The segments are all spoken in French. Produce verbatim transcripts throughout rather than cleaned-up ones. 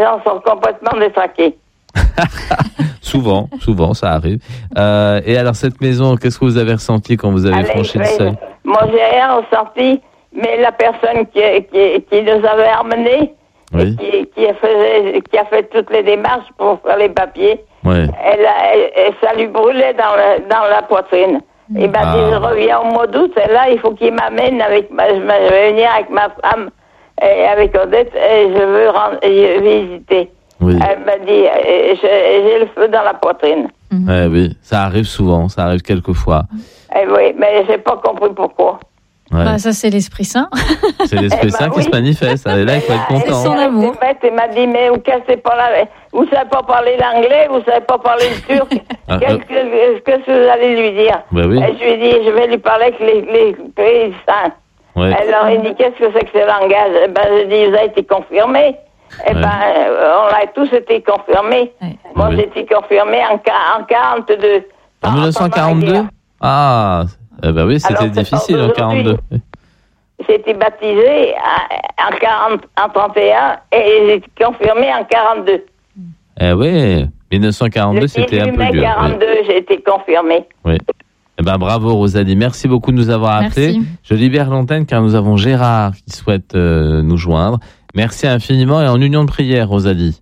gens sont complètement détraqués. Souvent, souvent, ça arrive. Euh, et alors, cette maison, qu'est-ce que vous avez ressenti quand vous avez Allez, franchi le seuil? Moi, j'ai rien ressenti, mais la personne qui, qui, qui nous avait emmenés, oui. qui, qui, faisait, qui a fait toutes les démarches pour faire les papiers, oui. elle, elle, elle, ça lui brûlait dans, le, dans la poitrine. Il m'a ah. dit, je reviens au mois d'août, et là, il faut qu'il m'amène avec ma, je vais venir avec ma femme et avec Odette, et je veux rendre, je vais visiter. Oui. Elle m'a dit, j'ai le feu dans la poitrine. Mm-hmm. Eh oui, ça arrive souvent, ça arrive quelquefois. Eh oui, mais j'ai pas compris pourquoi. Ouais. Bah, ça, c'est l'Esprit Saint. C'est l'Esprit eh Saint bah, qui oui. se manifeste. Elle est là, il faut être content. C'est son amour. Elle m'a dit, mais vous cassez pas la... Vous savez pas parler l'anglais, vous savez pas parler le turc. ah, Qu'est-ce, que, qu'est-ce que vous allez lui dire? Bah, oui. Et je lui ai dit, je vais lui parler avec les, les pays saints. Ouais. Elle leur a dit, qu'est-ce que c'est que ce langage? Eh ben, je dis, vous avez été confirmé. Eh ouais. ben, on a tous été confirmés. Ouais. Moi, oui. j'ai été confirmée en, en quarante-deux. En dix-neuf cent quarante-deux? Ah, eh ben oui, c'était Alors, difficile en quarante-deux. J'ai été baptisée en, quarante, en trente et un et j'ai été confirmée en quarante-deux. Eh oui, dix-neuf cent quarante-deux, c'était un peu dur. En quarante-deux, oui. j'ai été confirmée. Oui. Eh ben, bravo Rosalie, merci beaucoup de nous avoir appelés. Je libère l'antenne car nous avons Gérard qui souhaite euh, nous joindre. Merci infiniment et en union de prière, Rosalie.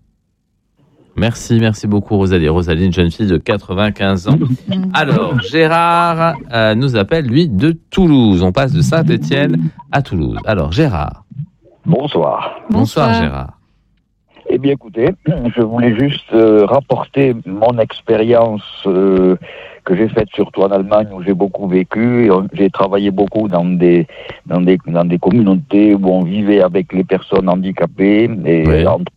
Merci, merci beaucoup Rosalie. Rosalie, une jeune fille de quatre-vingt-quinze ans. Alors, Gérard euh, nous appelle, lui, de Toulouse. On passe de Saint-Étienne à Toulouse. Alors, Gérard. Bonsoir. Bonsoir, Bonsoir Gérard. Eh bien, écoutez, je voulais juste euh, rapporter mon expérience euh, que j'ai faite surtout en Allemagne où j'ai beaucoup vécu. Et j'ai travaillé beaucoup dans des dans des dans des communautés où on vivait avec les personnes handicapées et oui. entre,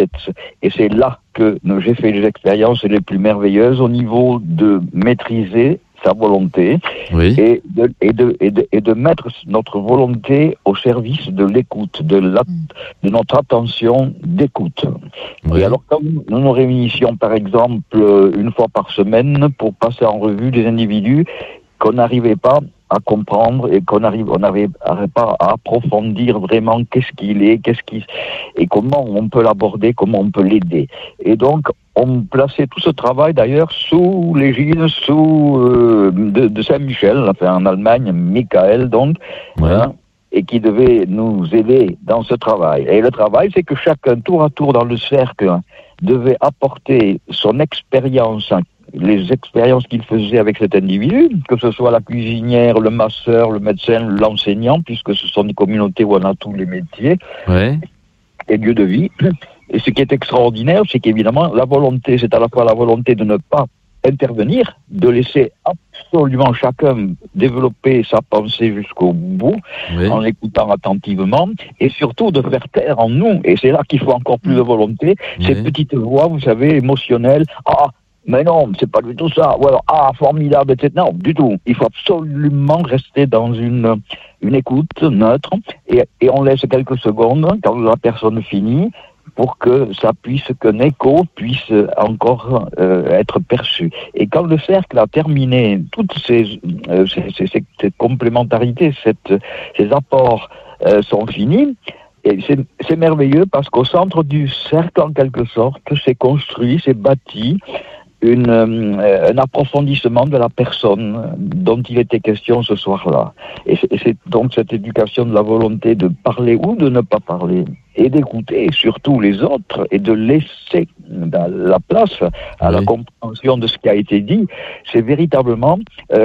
et c'est là que j'ai fait les expériences les plus merveilleuses au niveau de maîtriser sa volonté oui. et, de, et, de, et, de, et de mettre notre volonté au service de l'écoute, de, la, de notre attention d'écoute. Oui. Et alors quand nous nous réunissions par exemple une fois par semaine pour passer en revue des individus qu'on n'arrivait pas à comprendre et qu'on arrive, on n'arrive pas à approfondir vraiment qu'est-ce qu'il est, qu'est-ce qui, et comment on peut l'aborder, comment on peut l'aider. Et donc, on plaçait tout ce travail d'ailleurs sous l'égide, sous euh, de, de Saint-Michel, enfin en Allemagne, Michael donc, ouais. hein, et qui devait nous aider dans ce travail. Et le travail, c'est que chacun, tour à tour dans le cercle, devait apporter son expérience, les expériences qu'il faisait avec cet individu, que ce soit la cuisinière, le masseur, le médecin, l'enseignant, puisque ce sont des communautés où on a tous les métiers ouais. et lieux de vie. Et ce qui est extraordinaire, c'est qu'évidemment, la volonté, c'est à la fois la volonté de ne pas intervenir, de laisser absolument chacun développer sa pensée jusqu'au bout, oui. en l'écoutant attentivement, et surtout de faire taire en nous, et c'est là qu'il faut encore plus de volonté, oui. ces petites voix, vous savez, émotionnelles, ah, mais non, c'est pas du tout ça, ou alors, ah, formidable, et cetera. Non, du tout. Il faut absolument rester dans une, une écoute neutre, et, et on laisse quelques secondes, quand la personne finit, pour que ça puisse, qu'un écho puisse encore euh, être perçu. Et quand le cercle a terminé, toutes ces, euh, ces, ces, ces, ces complémentarités, cette, ces apports euh, sont finis, et c'est, c'est merveilleux parce qu'au centre du cercle, en quelque sorte, s'est construit, s'est bâti Une, euh, un approfondissement de la personne dont il était question ce soir-là. Et c'est, et c'est donc cette éducation de la volonté de parler ou de ne pas parler, et d'écouter surtout les autres, et de laisser la place à oui. la compréhension de ce qui a été dit, c'est véritablement...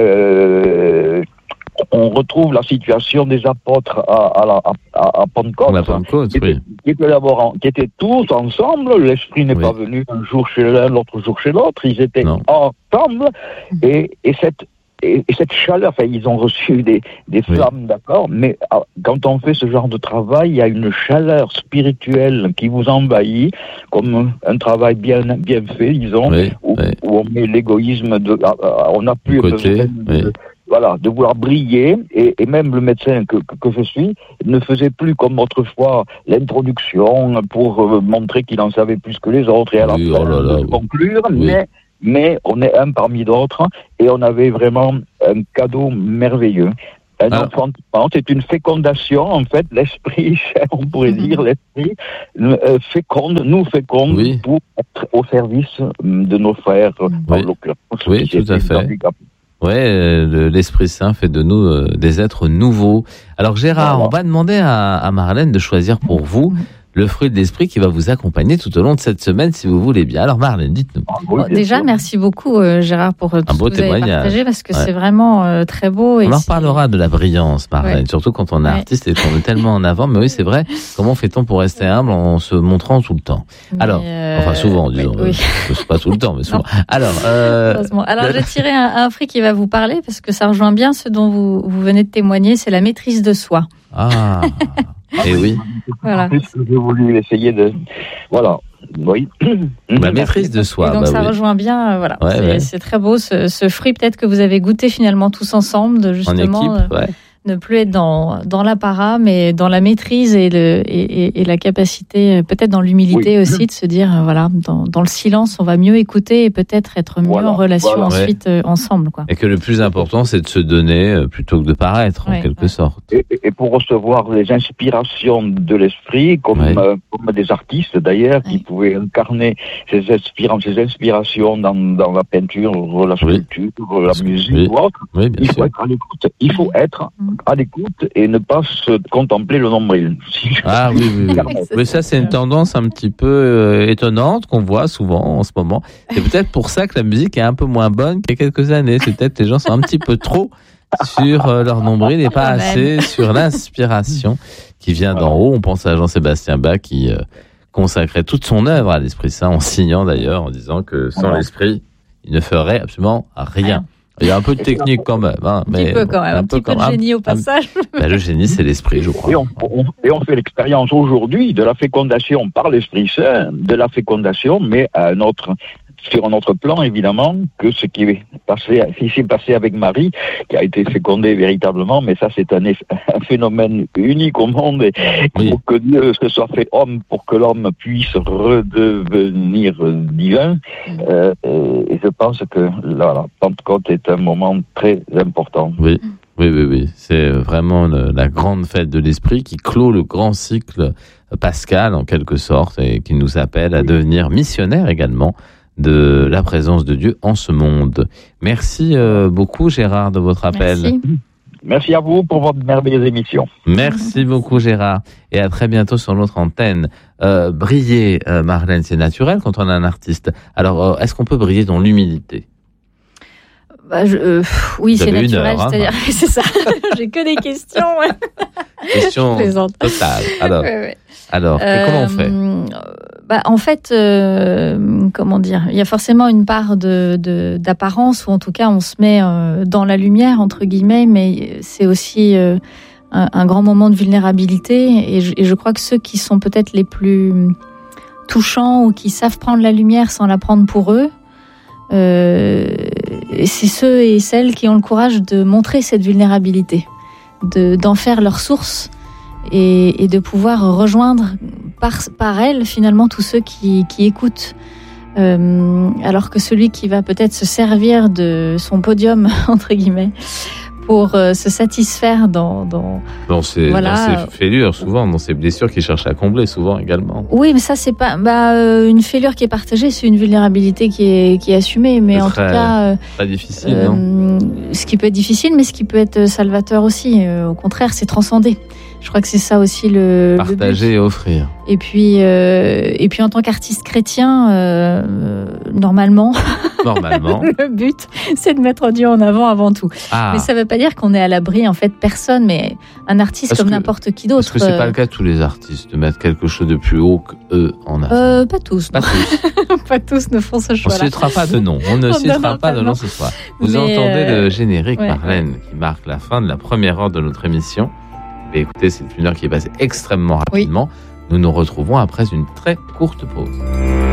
Euh, on retrouve la situation des apôtres à, à, la, à, à Pentecôte, la Pentecôte qui, oui. était, qui, étaient d'abord, qui étaient tous ensemble, l'Esprit n'est oui. pas venu un jour chez l'un, l'autre jour chez l'autre, ils étaient non. ensemble, et, et, cette, et, et cette chaleur, enfin ils ont reçu des, des oui. flammes, d'accord, mais quand on fait ce genre de travail, il y a une chaleur spirituelle qui vous envahit, comme un travail bien, bien fait, disons, oui. Où, oui. où on met l'égoïsme, de, on n'a plus besoin de... Voilà, de vouloir briller, et, et même le médecin que, que, que je suis ne faisait plus comme autrefois l'introduction pour euh, montrer qu'il en savait plus que les autres et à oui, la fin oh là là, de conclure, oui. mais, mais on est un parmi d'autres et on avait vraiment un cadeau merveilleux. Un Alors, enfantement, c'est une fécondation, en fait, l'esprit, on pourrait mm-hmm. dire, l'esprit euh, féconde, nous féconde oui. pour être au service de nos frères, oui. en l'occurrence. Oui, tout à fait. Oui, l'Esprit Saint fait de nous euh, des êtres nouveaux. Alors Gérard, voilà. on va demander à, à Marlène de choisir pour vous le fruit de l'esprit qui va vous accompagner tout au long de cette semaine, si vous voulez bien. Alors Marlène, dites-nous. Bon, déjà, merci beaucoup euh, Gérard pour tout un beau ce que vous témoignage. avez partagé, parce que ouais. c'est vraiment euh, très beau. Et on en reparlera de la brillance, Marlène, ouais. surtout quand on est ouais. artiste et qu'on est tellement en avant. Mais oui, c'est vrai. Comment fait-on pour rester humble en se montrant tout le temps? Mais Alors, euh... enfin souvent, disons. Oui, oui. Pas tout le temps, mais souvent. Alors, euh... Alors, j'ai tiré un, un fruit qui va vous parler, parce que ça rejoint bien ce dont vous, vous venez de témoigner, c'est la maîtrise de soi. Ah. Et oui. Voilà. J'ai voulu essayer de. Voilà. Oui. La maîtrise de soi. Et donc bah ça oui. rejoint bien. Voilà. Ouais, c'est, ouais. c'est très beau ce, ce fruit, peut-être que vous avez goûté finalement tous ensemble, de justement. En équipe, ouais. Ne plus être dans, dans l'apparat, mais dans la maîtrise et, le, et, et, et la capacité, peut-être dans l'humilité oui. aussi, de se dire, voilà, dans, dans le silence, on va mieux écouter et peut-être être mieux voilà, en relation voilà. ensuite ouais. euh, ensemble. Quoi. Et que le plus important, c'est de se donner euh, plutôt que de paraître, ouais, en quelque ouais. sorte. Et, et pour recevoir les inspirations de l'esprit, comme, ouais. euh, comme des artistes d'ailleurs, ouais. qui pouvaient incarner ces, inspirants, ces inspirations dans, dans la peinture, la sculpture, oui. la musique oui. ou autre, oui, bien il, sûr. faut être à l'écoute. il faut être à l'écoute et ne pas se contempler le nombril. Ah oui, oui, oui. Mais ça, c'est une tendance un petit peu euh, étonnante qu'on voit souvent en ce moment. C'est peut-être pour ça que la musique est un peu moins bonne qu'il y a quelques années. C'est peut-être que les gens sont un petit peu trop sur euh, leur nombril et pas assez sur l'inspiration qui vient d'en haut. On pense à Jean-Sébastien Bach qui euh, consacrait toute son œuvre à l'Esprit Saint, en signant d'ailleurs, en disant que sans l'Esprit, il ne ferait absolument rien. Il y a un peu de technique quand même. Hein, un petit mais peu quand même, un, un petit peu, peu de génie au passage. Ben, le génie, c'est l'esprit, je crois. Et on, on, et on fait l'expérience aujourd'hui de la fécondation par l'Esprit Saint, de la fécondation, mais à un autre, sur un autre plan, évidemment, que ce qui est passé, qui s'est passé avec Marie, qui a été fécondée véritablement, mais ça, c'est un, un phénomène unique au monde, et oui. pour que Dieu se soit fait homme, pour que l'homme puisse redevenir divin, euh, et je pense que là, la Pentecôte est un moment très important. Oui. Oui, oui, oui. C'est vraiment le, la grande fête de l'esprit qui clôt le grand cycle pascal, en quelque sorte, et qui nous appelle à devenir missionnaires également de la présence de Dieu en ce monde. Merci euh, beaucoup, Gérard, de votre appel. Merci. Merci à vous pour votre merveilleuse émission. Merci beaucoup, Gérard. Et à très bientôt sur notre antenne. Euh, briller, euh, Marlène, c'est naturel quand on est un artiste. Alors, euh, est-ce qu'on peut briller dans l'humilité ? Bah, je, euh, oui, Vous c'est naturel, heure, c'est-à-dire, hein, c'est ça. J'ai que des questions. Questions totales. Alors, ouais, ouais. alors euh, comment on fait ? Bah, en fait, euh, comment dire, il y a forcément une part de, de, d'apparence, ou en tout cas, on se met euh, dans la lumière, entre guillemets, mais c'est aussi euh, un, un grand moment de vulnérabilité. Et je, et je crois que ceux qui sont peut-être les plus touchants ou qui savent prendre la lumière sans la prendre pour eux, euh, c'est ceux et celles qui ont le courage de montrer cette vulnérabilité, de, d'en faire leur source et, et de pouvoir rejoindre par, par elle, finalement, tous ceux qui, qui écoutent. Euh, alors que celui qui va peut-être se servir de son podium, entre guillemets, pour euh, se satisfaire dans... Dans, dans, ses, voilà. dans ses fêlures, souvent, dans ses blessures qu'il cherche à combler, souvent, également. Oui, mais ça, c'est pas... Bah, euh, une fêlure qui est partagée, c'est une vulnérabilité qui est, qui est assumée, mais c'est en très, tout cas... Euh, pas difficile, euh, non ce qui peut être difficile, mais ce qui peut être salvateur aussi. Euh, au contraire, c'est transcender. Je crois que c'est ça aussi le partager le but. Et offrir. Et puis euh, et puis en tant qu'artiste chrétien, euh, normalement, normalement, le but c'est de mettre Dieu en avant avant tout. Ah. Mais ça veut pas dire qu'on est à l'abri en fait personne, mais un artiste parce comme que, n'importe qui d'autre. Est-ce que c'est euh... pas le cas de tous les artistes de mettre quelque chose de plus haut qu'eux en avant? euh, Pas tous. Pas tous. Pas tous ne font ce choix-là. On ne citera pas de nom. On ne citera pas de nom ce soir. Vous mais entendez euh... le générique, ouais, Marlène, ouais. qui marque la fin de la première heure de notre émission. Et écoutez, c'est une heure qui est passée extrêmement rapidement. Oui. Nous nous retrouvons après une très courte pause.